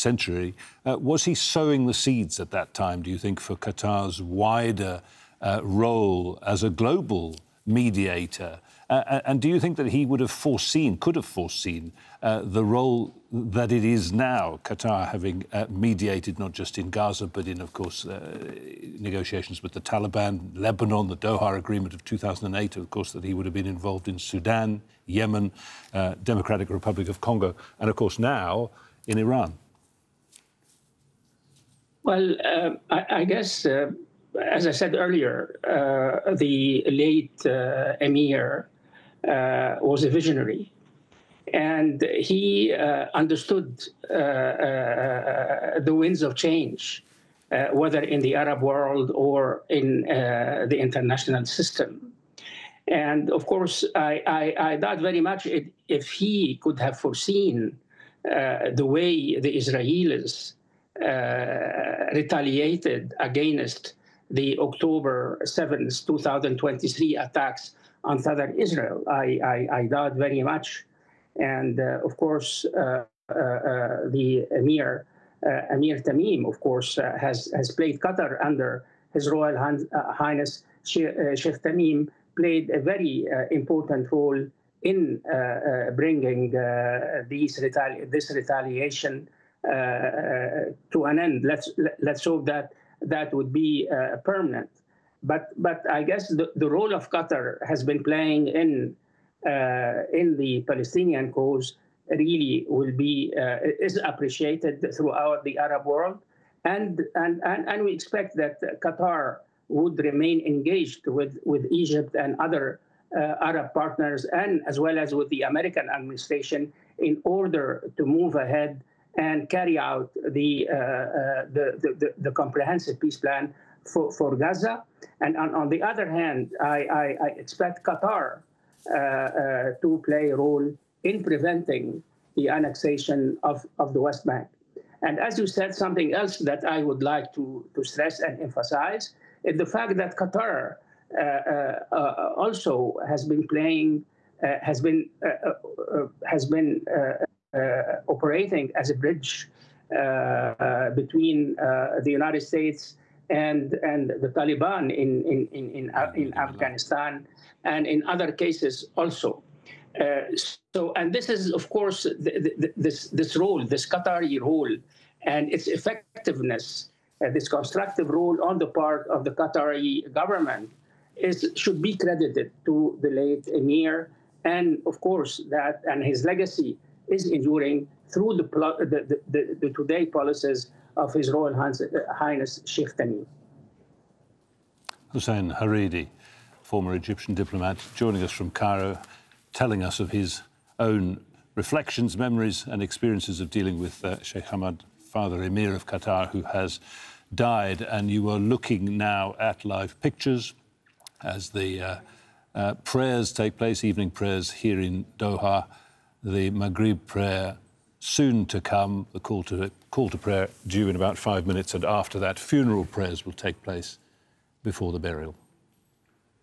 century. Was he sowing the seeds at that time, do you think, for Qatar's wider role as a global mediator? And do you think that he could have foreseen the role that it is now, Qatar having mediated not just in Gaza, but in, of course, negotiations with the Taliban, Lebanon, the Doha Agreement of 2008, of course, that he would have been involved in Sudan, Yemen, Democratic Republic of Congo, and, of course, now in Iran? Well, I guess, as I said earlier, the late Emir was a visionary. And he understood the winds of change, whether in the Arab world or in the international system. And of course, I doubt very much if he could have foreseen the way the Israelis retaliated against the October 7th, 2023 attacks on southern Israel. I doubt very much. And of course, the Emir Tamim, of course, has played Qatar under His Royal Highness Sheikh Tamim, played a very important role in bringing this retaliation to an end. Let's hope that would be permanent. But I guess the role of Qatar has been playing in the Palestinian cause really is appreciated throughout the Arab world, and we expect that Qatar would remain engaged with Egypt and other Arab partners, and as well as with the American administration, in order to move ahead and carry out the comprehensive peace plan for Gaza. And on the other hand, I expect Qatar to play a role in preventing the annexation of the West Bank. And as you said, something else that I would like to stress and emphasize is the fact that Qatar also has been operating as a bridge between the United States and the Taliban in Afghanistan, and in other cases also. And this is, of course, this role, this Qatari role, and its effectiveness, this constructive role on the part of the Qatari government should be credited to the late Emir, and of course and his legacy is enduring through the today policies of His Royal Highness Sheikh Tamim. Hussein Haredi, former Egyptian diplomat, joining us from Cairo, telling us of his own reflections, memories and experiences of dealing with Sheikh Hamad, father Emir of Qatar, who has died. And you are looking now at live pictures as the prayers take place, evening prayers here in Doha, the Maghrib prayer soon to come, the call to prayer due in about 5 minutes, and after that, funeral prayers will take place before the burial.